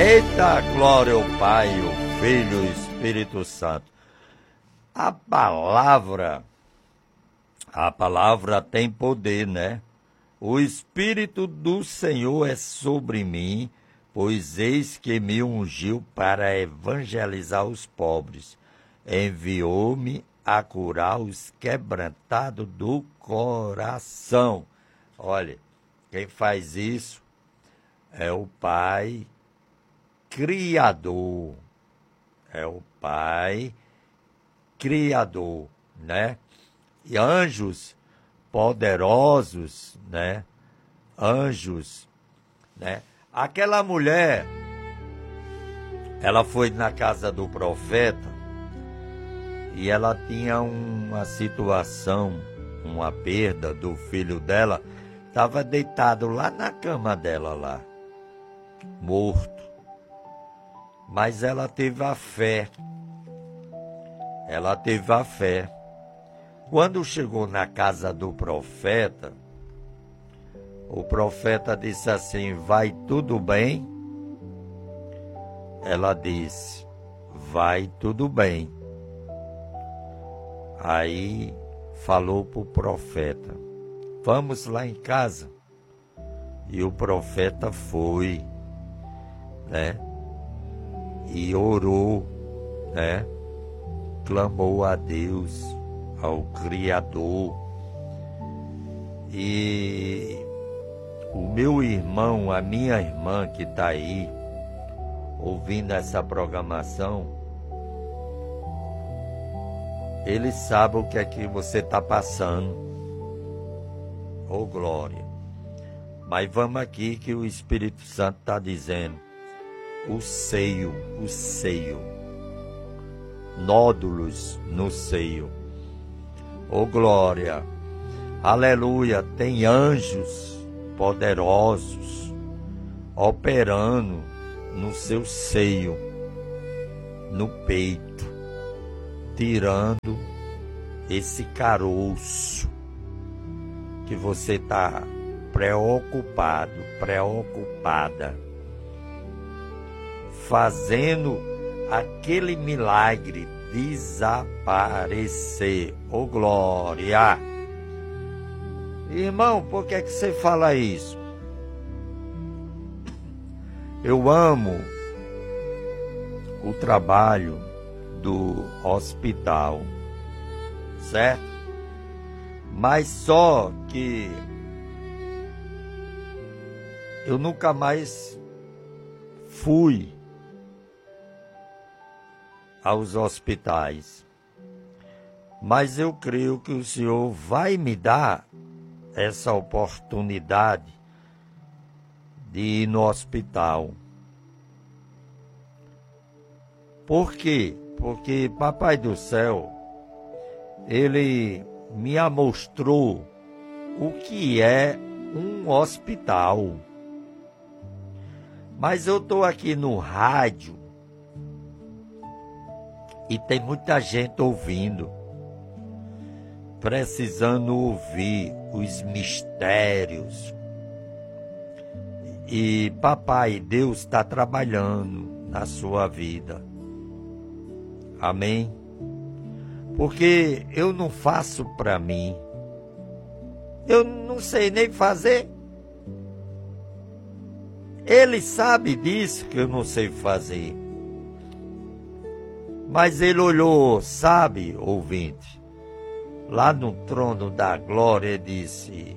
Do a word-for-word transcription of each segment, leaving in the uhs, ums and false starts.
Eita, glória ao Pai, ao Filho e ao Espírito Santo. A palavra, a palavra tem poder, né? O Espírito do Senhor é sobre mim, pois eis que me ungiu para evangelizar os pobres. Enviou-me a curar os quebrantados do coração. Olha, quem faz isso é o Pai Criador. É o Pai Criador, né? E anjos poderosos, né? Anjos, né? Aquela mulher, ela foi na casa do profeta e ela tinha uma situação, uma perda do filho dela, estava deitado lá na cama dela lá, morto. Mas ela teve a fé. Ela teve a fé. Quando chegou na casa do profeta, o profeta disse assim: vai tudo bem? Ela disse: vai tudo bem. Aí falou para o profeta: vamos lá em casa. E o profeta foi, né? E orou, né? Clamou a Deus, ao Criador. E o meu irmão, a minha irmã que está aí, ouvindo essa programação, ele sabe o que é que você está passando. Ô glória! Mas vamos aqui que o Espírito Santo está dizendo. O seio, o seio. Nódulos no seio. Ô glória! Aleluia! Tem anjos poderosos operando no seu seio, no peito, tirando esse caroço que você está preocupado, preocupada, fazendo aquele milagre desaparecer. Ô glória! Irmão, por que é que você fala isso? Eu amo o trabalho do hospital, certo? Mas só que eu nunca mais fui aos hospitais. Mas eu creio que o Senhor vai me dar essa oportunidade de ir no hospital. Por quê? Porque Papai do Céu, Ele me amostrou o que é um hospital. Mas eu estou aqui no rádio e tem muita gente ouvindo, precisando ouvir os mistérios. E Papai Deus está trabalhando na sua vida. Amém? Porque eu não faço para mim. Eu não sei nem fazer. Ele sabe disso que eu não sei fazer. Mas ele olhou, sabe, ouvinte, lá no trono da glória, e disse: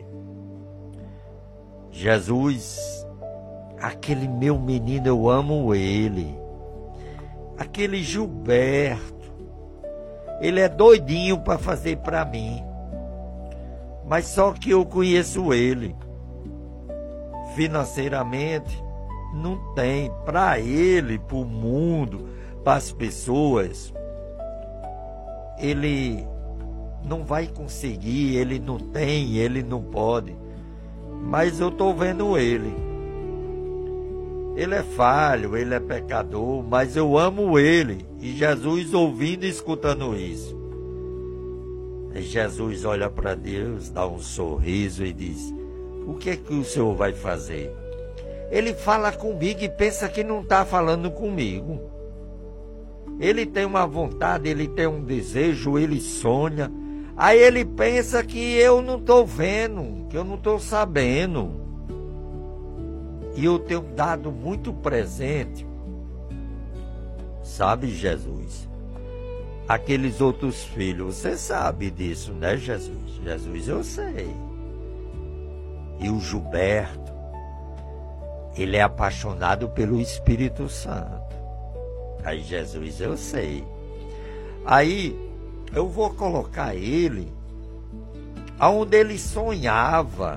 Jesus, aquele meu menino, eu amo ele. Aquele Gilberto, ele é doidinho para fazer para mim. Mas só que eu conheço ele. Financeiramente, não tem. Para ele, para o mundo, para as pessoas, ele não vai conseguir, ele não tem, ele não pode. Mas eu estou vendo ele. Ele é falho, ele é pecador, mas eu amo ele. E Jesus ouvindo e escutando isso. E Jesus olha para Deus, dá um sorriso e diz: o que é que o Senhor vai fazer? ele fala comigo e pensa que não está falando comigo. Ele tem uma vontade, ele tem um desejo, ele sonha. Aí ele pensa que eu não estou vendo, que eu não estou sabendo. E eu tenho dado muito presente, sabe, Jesus? Aqueles outros filhos, você sabe disso, né, Jesus? Jesus, eu sei. E o Gilberto, ele é apaixonado pelo Espírito Santo. Aí, Jesus, eu sei. Aí, eu vou colocar ele aonde ele sonhava.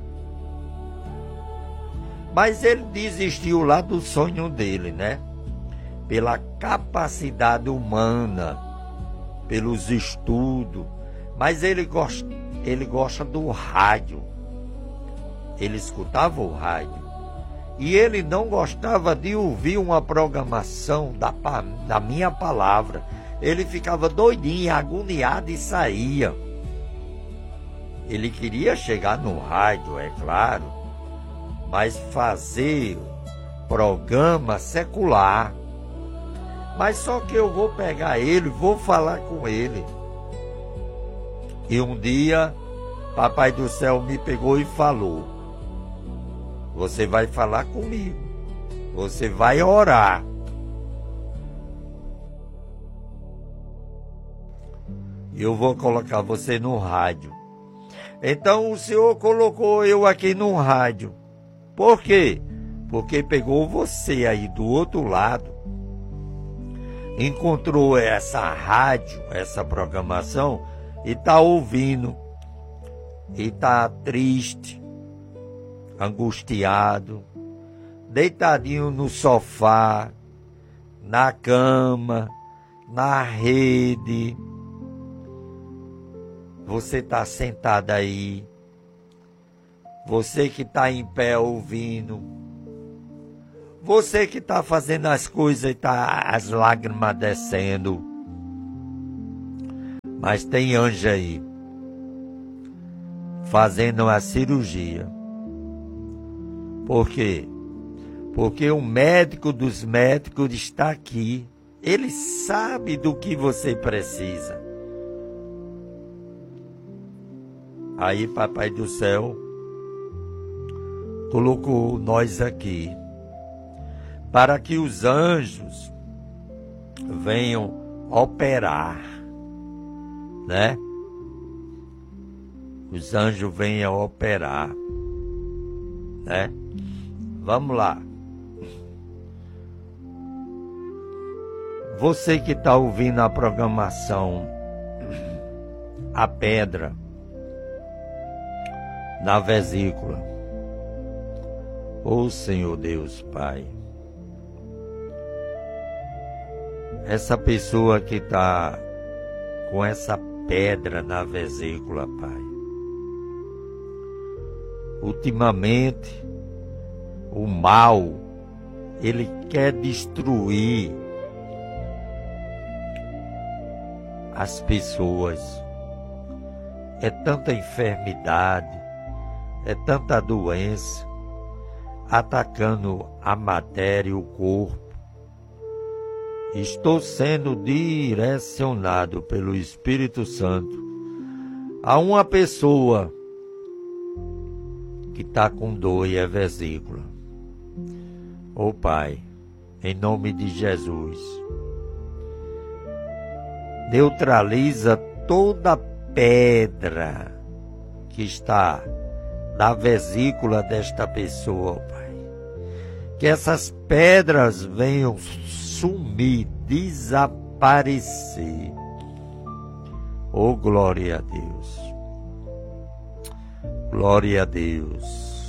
Mas ele desistiu lá do sonho dele, né? Pela capacidade humana, pelos estudos. Mas ele gosta, ele gosta do rádio. Ele escutava o rádio. E ele não gostava de ouvir uma programação da, da minha palavra. Ele ficava doidinho, agoniado e saía. Ele queria chegar no rádio, é claro, mas fazer programa secular. Mas só que eu vou pegar ele, vou falar com ele. E um dia, Papai do Céu me pegou e falou: você vai falar comigo, você vai orar. E eu vou colocar você no rádio. Então o Senhor colocou eu aqui no rádio. Por quê? Porque pegou você aí do outro lado, encontrou essa rádio, essa programação, e está ouvindo, e está triste, angustiado, deitadinho no sofá, na cama, na rede. Você está sentado aí, você que está em pé ouvindo, você que está fazendo as coisas e está as lágrimas descendo. Mas tem anjo aí, fazendo a cirurgia. Por quê? Porque o médico dos médicos está aqui. Ele sabe do que você precisa. Aí Papai do Céu colocou nós aqui para que os anjos venham operar, né? Os anjos venham operar, né? Vamos lá. Você que está ouvindo a programação, a pedra na vesícula. Ô Senhor Deus Pai, essa pessoa que está com essa pedra na vesícula, Pai, ultimamente o mal, ele quer destruir as pessoas. É tanta enfermidade, é tanta doença atacando a matéria e o corpo. Estou sendo direcionado pelo Espírito Santo a uma pessoa que está com dor e é vesícula. Ô Pai, em nome de Jesus, neutraliza toda pedra que está na vesícula desta pessoa, Pai. Que essas pedras venham sumir, desaparecer. Oh, glória a Deus. Glória a Deus.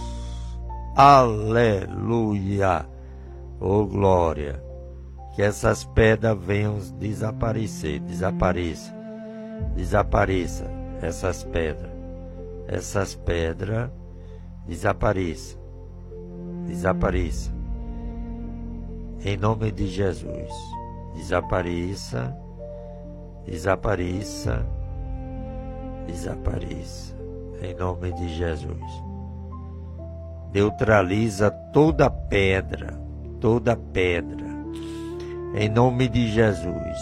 Aleluia. Oh, glória. Que essas pedras venham desaparecer, desapareça, desapareça essas pedras, essas pedras desapareça, desapareça, em nome de Jesus, desapareça, desapareça, desapareça, em nome de Jesus, neutraliza toda pedra, toda pedra. Em nome de Jesus,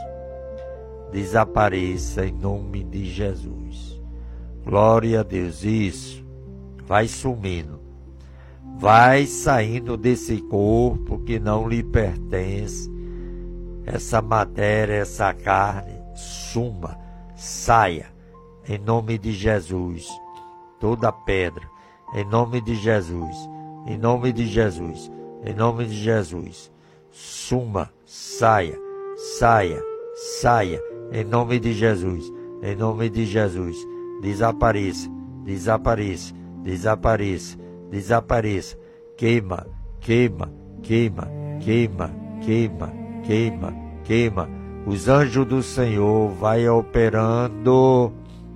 desapareça em nome de Jesus. Glória a Deus. Isso, vai sumindo, vai saindo desse corpo que não lhe pertence. Essa matéria, essa carne, suma, saia, em nome de Jesus. Toda pedra, em nome de Jesus, em nome de Jesus, em nome de Jesus. Suma, saia, saia, saia, em nome de Jesus, em nome de Jesus. Desapareça, desapareça, desapareça, desapareça. Queima, queima, queima, queima, queima, queima, queima. Os anjos do Senhor vai operando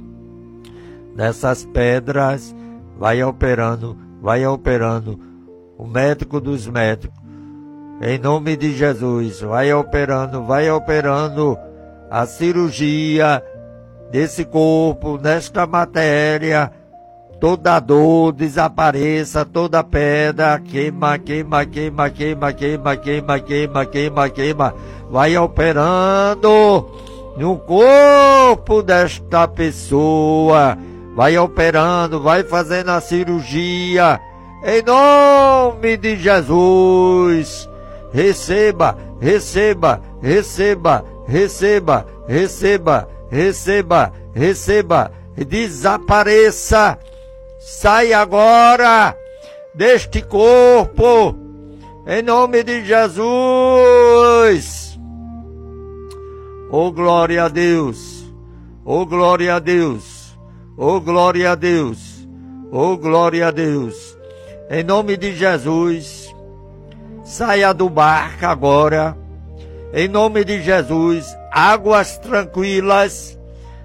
nessas pedras, vai operando, vai operando. O médico dos médicos, em nome de Jesus, vai operando, vai operando a cirurgia desse corpo, nesta matéria. Toda dor desapareça, toda pedra, queima, queima, queima, queima, queima, queima, queima, queima, queima. Vai operando no corpo desta pessoa. Vai operando, vai fazendo a cirurgia. Em nome de Jesus. Receba, receba, receba, receba, receba, receba, receba. Desapareça. Sai agora deste corpo, em nome de Jesus. Oh, glória a Deus, oh, glória a Deus, oh, glória a Deus, oh, glória a Deus. Em nome de Jesus, saia do barco agora, em nome de Jesus. Águas tranquilas,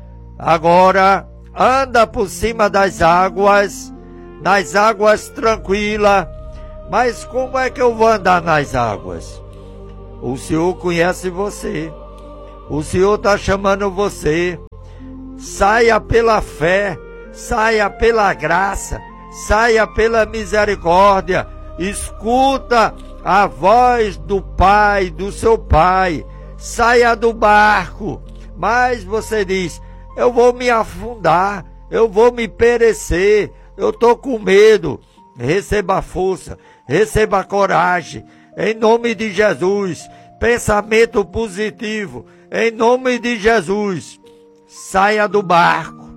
agora anda por cima das águas, nas águas tranquilas. Mas como é que eu vou andar nas águas? O Senhor conhece você, o Senhor está chamando você. Saia pela fé, saia pela graça, saia pela misericórdia. Escuta a voz do Pai, do seu Pai. Saia do barco. Mas você diz: eu vou me afundar, eu vou me perecer, eu estou com medo. Receba força, receba coragem, em nome de Jesus. Pensamento positivo, em nome de Jesus. Saia do barco,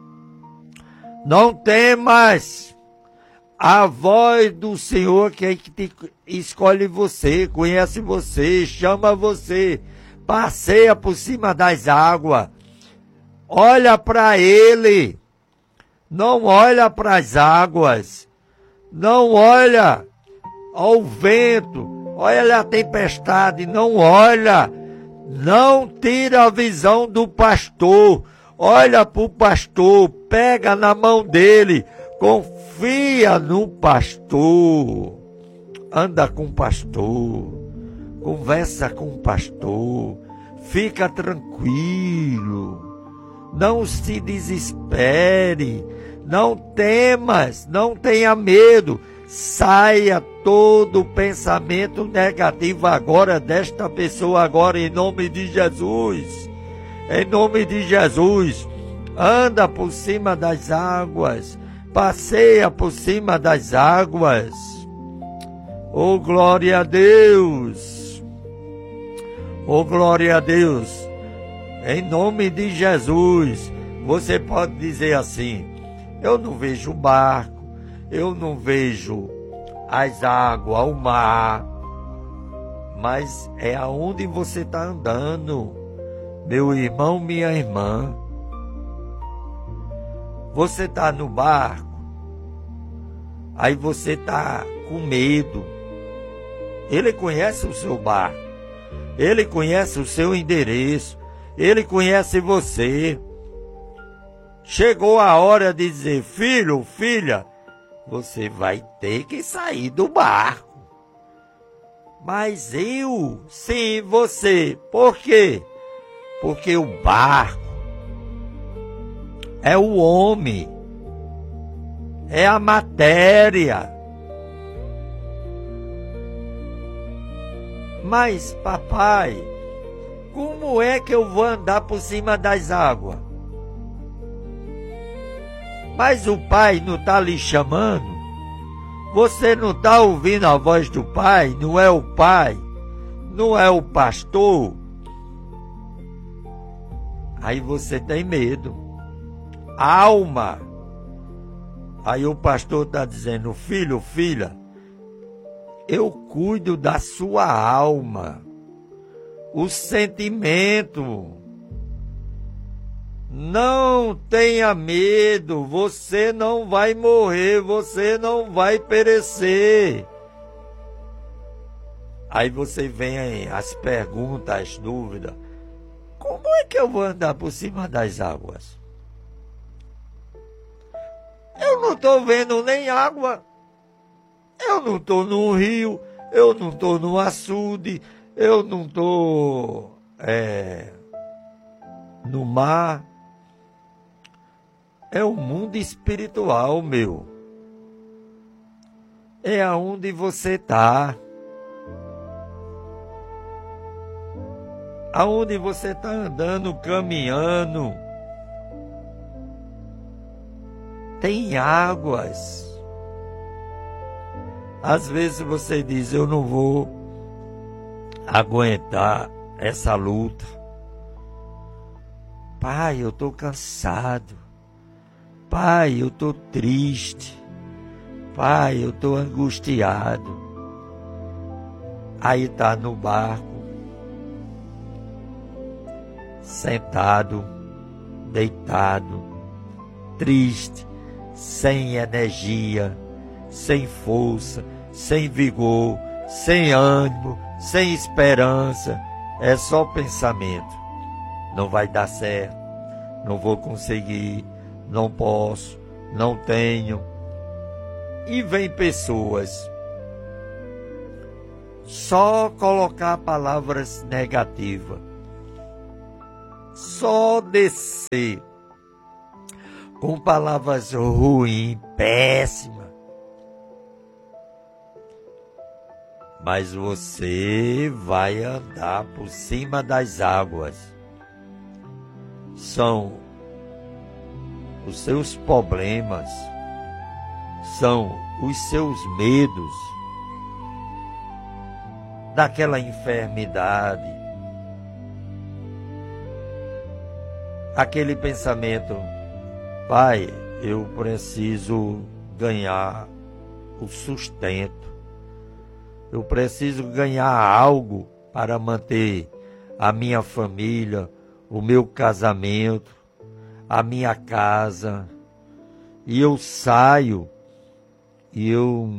não temas. A voz do Senhor que, é que te escolhe você, conhece você, chama você, passeia por cima das águas. Olha para Ele, não olha para as águas, não olha ao vento, olha a tempestade, não olha, não tira a visão do pastor, olha para o pastor, pega na mão dele, confia no pastor, anda com o pastor, conversa com o pastor, fica tranquilo. Não se desespere, não temas, não tenha medo. Saia todo pensamento negativo agora desta pessoa agora, em nome de Jesus. Em nome de Jesus. Anda por cima das águas, passeia por cima das águas. Oh, glória a Deus. Oh, glória a Deus. Em nome de Jesus. Você pode dizer assim: eu não vejo o barco, eu não vejo as águas, o mar, mas é aonde você está andando, meu irmão, minha irmã. Você está no barco, aí você está com medo. Ele conhece o seu barco, ele conhece o seu endereço, ele conhece você. Chegou a hora de dizer: filho, filha, você vai ter que sair do barco. Mas eu? Sim, você. Por quê? Porque o barco é o homem, é a matéria, Mas, papai, como é que eu vou andar por cima das águas? Mas o pai não está lhe chamando? Você não está ouvindo a voz do pai? Não é o pai? Não é o pastor? Aí você tem medo. Alma. Aí o pastor está dizendo: filho, filha, eu cuido da sua alma, o sentimento. Não tenha medo, você não vai morrer, você não vai perecer. Aí você vem as perguntas, as dúvidas. Como é que eu vou andar por cima das águas? Eu não estou vendo nem água. Eu não estou no rio, eu não estou no açude, eu não estou é, no mar. É o mundo espiritual, meu. É aonde você está. Aonde você está andando, caminhando. Tem águas. Às vezes você diz: eu não vou aguentar essa luta. Pai, eu estou cansado. Pai, eu estou triste. Pai, eu estou angustiado. Aí está no barco, sentado, deitado, triste, sem energia, sem força, sem vigor, sem ânimo, sem esperança. É só pensamento. Não vai dar certo, não vou conseguir, não posso, não tenho. E vem pessoas só colocar palavras negativas, só descer com palavras ruins, péssimas. Mas você vai andar por cima das águas. São os seus problemas, são os seus medos, daquela enfermidade, aquele pensamento: pai, eu preciso ganhar o sustento, eu preciso ganhar algo para manter a minha família, o meu casamento, a minha casa. E eu saio e eu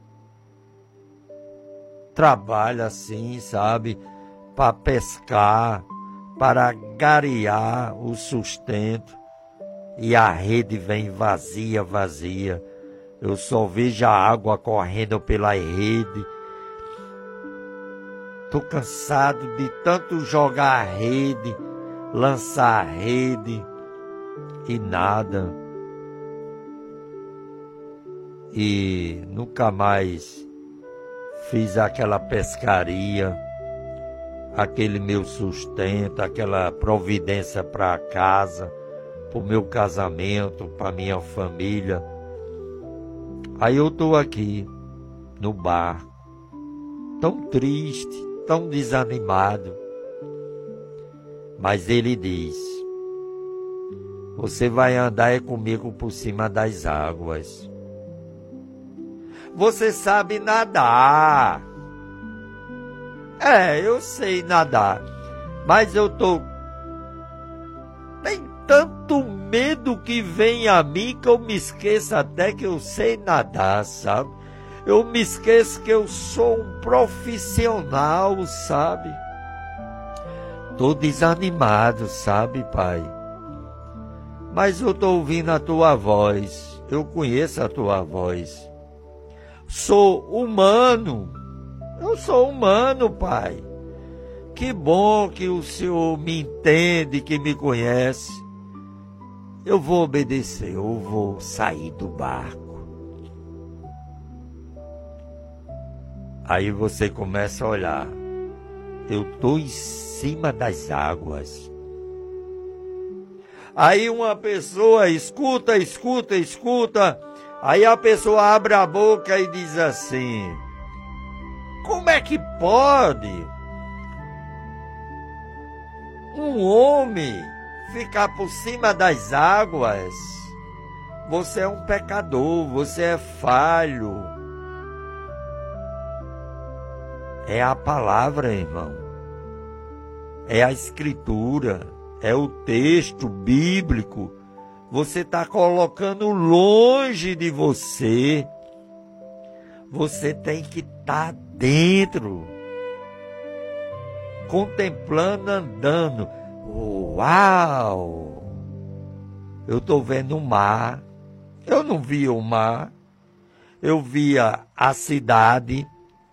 trabalho assim, sabe, para pescar, para garear o sustento, e a rede vem vazia, vazia. Eu só vejo a água correndo pela rede. Estou cansado de tanto jogar a rede, lançar a rede e nada. E nunca mais fiz aquela pescaria, aquele meu sustento, aquela providência para casa, para o meu casamento, para minha família. Aí eu estou aqui no barco, tão triste, tão desanimado. Mas ele diz: você vai andar comigo por cima das águas. Você sabe nadar. É, eu sei nadar. Mas eu tô... Tem tanto medo que vem a mim que eu me esqueço até que eu sei nadar, sabe? Eu me esqueço que eu sou um profissional, sabe? Tô desanimado, sabe, pai? Mas eu tô ouvindo a tua voz. Eu conheço a tua voz. Sou humano. Eu sou humano, pai. Que bom que o Senhor me entende, que me conhece. Eu vou obedecer, eu vou sair do barco. Aí você começa a olhar eu estou em cima das águas. Aí uma pessoa escuta, escuta, escuta. Aí a pessoa abre a boca e diz assim: como é que pode um homem ficar por cima das águas? Você é um pecador, você é falho. É a palavra, irmão. É a escritura. É o texto bíblico. Você está colocando longe de você. Você tem que estar dentro. Contemplando, andando. Uau! Eu estou vendo o mar. Eu não via o mar. Eu via a cidade.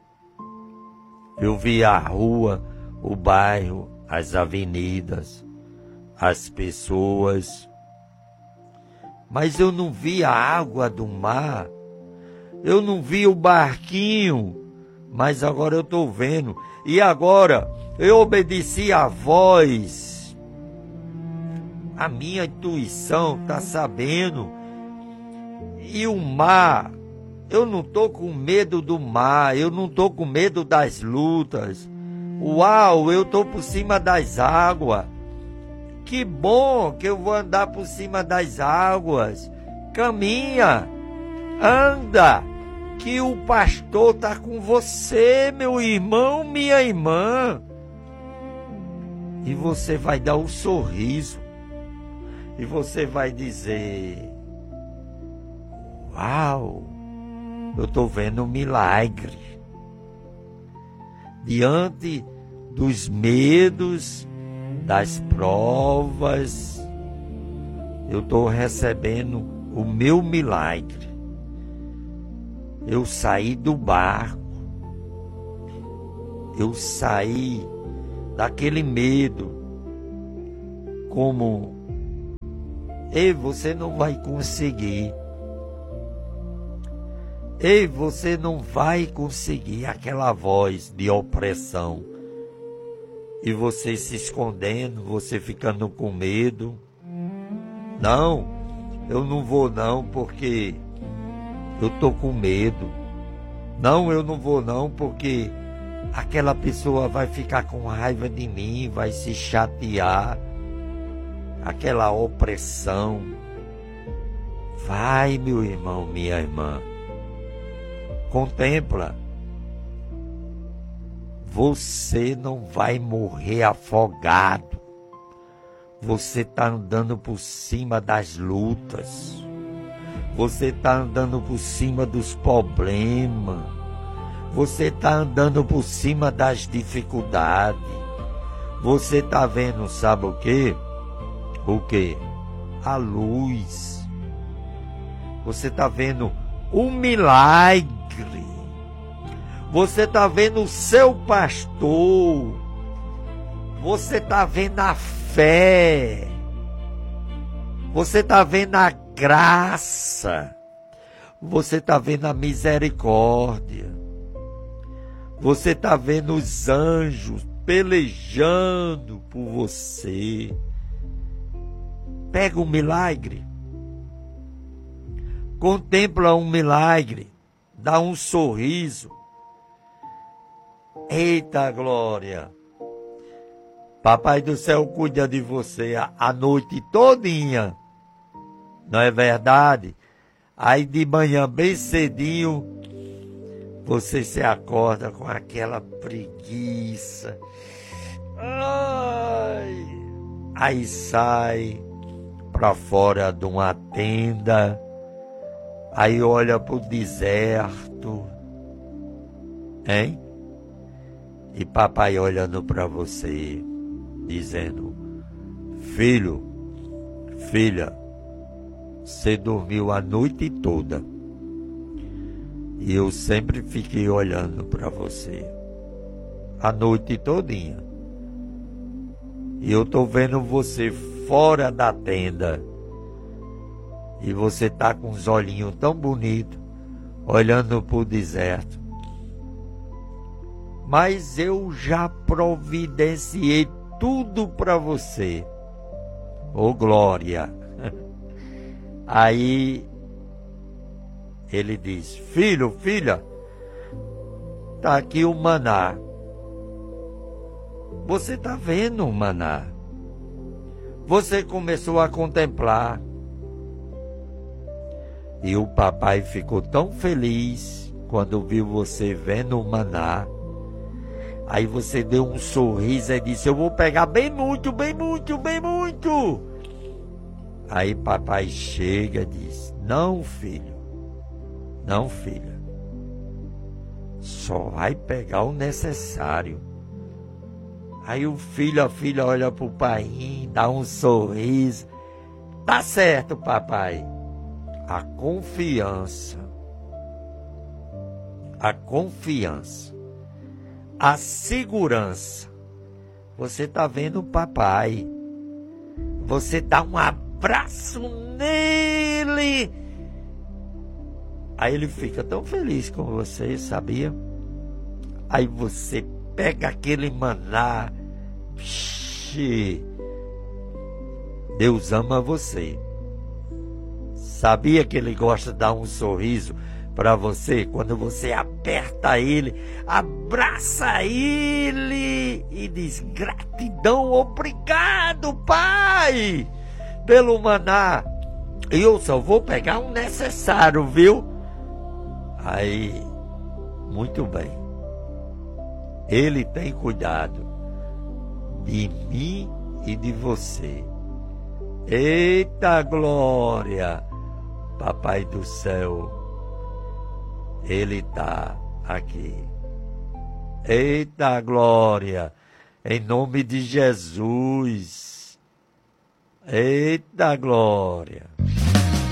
Eu via a rua, o bairro, as avenidas, as pessoas. Mas eu não via a água do mar. Eu não via o barquinho. Mas agora eu estou vendo. E agora eu obedeci a voz. A minha intuição está sabendo. E o mar, eu não estou com medo do mar. Eu não estou com medo das lutas. Uau, eu estou por cima das águas. Que bom que eu vou andar por cima das águas. Caminha, anda, que o pastor está com você, meu irmão, minha irmã. E você vai dar um sorriso. E você vai dizer: uau, eu estou vendo um milagre. Diante dos medos, das provas, eu estou recebendo o meu milagre. Eu saí do barco. Eu saí daquele medo. Como: ei, você não vai conseguir. Ei, você não vai conseguir. Aquela voz de opressão. E você se escondendo, você ficando com medo. Não, eu não vou não, porque eu tô com medo. Não, eu não vou não, porque aquela pessoa vai ficar com raiva de mim, vai se chatear. Aquela opressão. Vai, meu irmão, minha irmã. Contempla. Você não vai morrer afogado. Você está andando por cima das lutas. Você está andando por cima dos problemas. Você está andando por cima das dificuldades. Você está vendo, sabe o quê? O quê? A luz. Você está vendo um milagre. Você está vendo o seu pastor. Você está vendo a fé. Você está vendo a graça. Você está vendo a misericórdia. Você está vendo os anjos pelejando por você. Pega um milagre. Contempla um milagre. Dá um sorriso. Eita glória! Papai do céu cuida de você a, a noite todinha. Não é verdade? Aí de manhã bem cedinho, você se acorda com aquela preguiça. Ai! Aí sai para fora de uma tenda. Aí olha para o deserto. Hein? E papai olhando para você, dizendo: filho, filha, você dormiu a noite toda. E eu sempre fiquei olhando para você. A noite todinha. E eu estou vendo você fora da tenda. E você tá com os olhinhos tão bonitos, olhando para o deserto. mas eu já providenciei tudo para você. Ô glória! Aí ele diz: filho, filha, tá aqui o maná. Você tá vendo o maná? Você começou a contemplar. E o papai ficou tão feliz quando viu você vendo o maná. Aí você deu um sorriso e disse: eu vou pegar bem muito, bem muito, bem muito. Aí papai chega e diz: não, filho, não, filha, só vai pegar o necessário. Aí o filho, a filha olha pro pai, dá um sorriso. Tá certo, papai. A confiança, a confiança, a segurança. Você tá vendo o papai. Você dá um abraço nele. Aí ele fica tão feliz com você, sabia? Aí você pega aquele maná. Psh, Deus ama você. Sabia que ele gosta de dar um sorriso para você quando você aperta ele, abraça ele e diz: gratidão, obrigado, pai, pelo maná. Eu só vou pegar o necessário, viu? Aí, muito bem. Ele tem cuidado de mim e de você. Eita glória! Papai do céu, Ele está aqui. Eita glória! Em nome de Jesus. Eita glória!